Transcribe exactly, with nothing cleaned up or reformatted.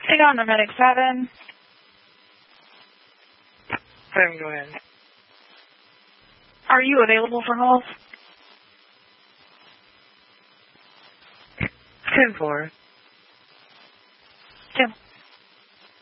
Hang on, the medic seven. Seven, go ahead. Are you available for calls? Ten four.